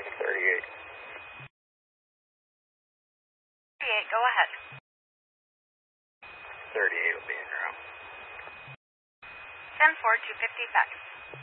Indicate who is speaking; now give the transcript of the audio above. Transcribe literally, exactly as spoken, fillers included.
Speaker 1: thirty-eight.
Speaker 2: thirty-eight, go ahead.
Speaker 1: thirty-eight will be in route.
Speaker 2: ten four, two fifty seconds.